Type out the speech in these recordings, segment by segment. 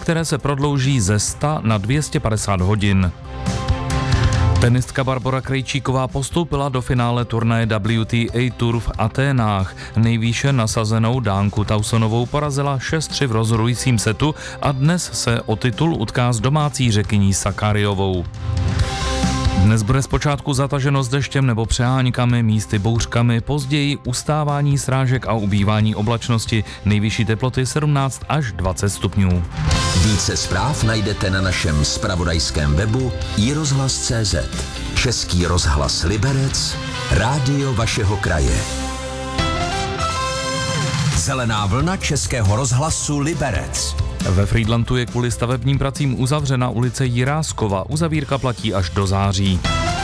které se prodlouží ze 100 na 250 hodin. Tenistka Barbora Krejčíková postoupila do finále turnaje WTA Tour v Aténách. Nejvýše nasazenou Dánku Tausonovou porazila 6-3 v rozhodujícím setu a dnes se o titul utká s domácí Řekyní Sakáriovou. Dnes bude zpočátku zataženo s deštěm nebo přeháňkami, místy bouřkami, později ustávání srážek a ubývání oblačnosti, nejvyšší teploty 17 až 20 stupňů. Více zpráv najdete na našem zpravodajském webu iRozhlas.cz. Český rozhlas Liberec, rádio vašeho kraje. Zelená vlna Českého rozhlasu Liberec. Ve Frýdlantu je kvůli stavebním pracím uzavřena ulice Jiráskova. Uzavírka platí až do září.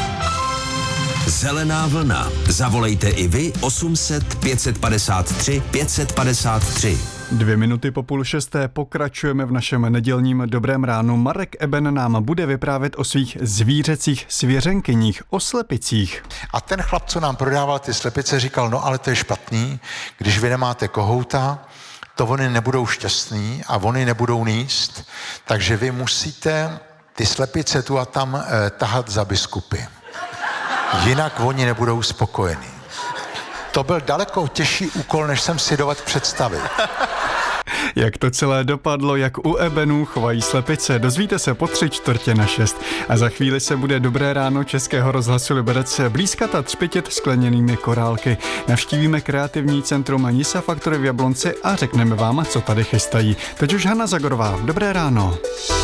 Zelená vlna. Zavolejte i vy 800 553 553. 2 minuty po 5:30 pokračujeme v našem nedělním Dobrém ránu. Marek Eben nám bude vyprávět o svých zvířecích svěřenkyních, o slepicích. A ten chlap, co nám prodával ty slepice, říkal, no ale to je špatný, když vy nemáte kohouta, to oni nebudou šťastní a oni nebudou níst, takže vy musíte ty slepice tu a tam tahat za biskupy. Jinak oni nebudou spokojení. To byl daleko těžší úkol, než jsem si dovedl představit. Jak to celé dopadlo, jak u Ebenů chovají slepice, dozvíte se po 5:45. A za chvíli se bude Dobré ráno Českého rozhlasu Liberec blízkat a třpitět skleněnými korálky. Navštívíme kreativní centrum Nisa Factory v Jablonci a řekneme vám, co tady chystají. Teď už Hana Zagorová. Dobré ráno.